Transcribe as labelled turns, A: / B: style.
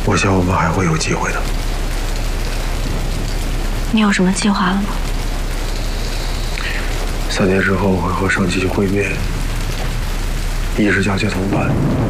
A: 我想我们还会有机会的。
B: 你有什么计划了吗
A: ？3年之后我会和上级去会面，一是交接同伴。